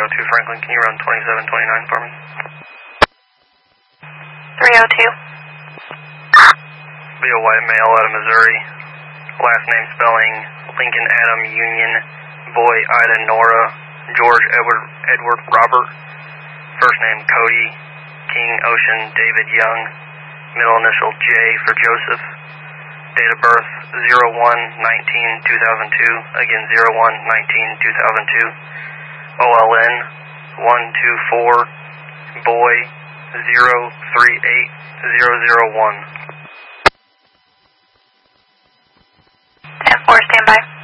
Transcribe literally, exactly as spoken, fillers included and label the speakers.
Speaker 1: oh two Franklin, can you run twenty-seven twenty-nine for me?
Speaker 2: three oh two.
Speaker 1: Be a white male out of Missouri. Last name spelling Lincoln Adam Union, boy Ida Nora, George Edward Edward Robert. First name Cody, King Ocean David Young. Middle initial J for Joseph. Date of birth zero one nineteen two thousand two. Again zero one nineteen two thousand two. O L N one two four. Boy zero three eight zero zero one.
Speaker 2: ten four, stand by.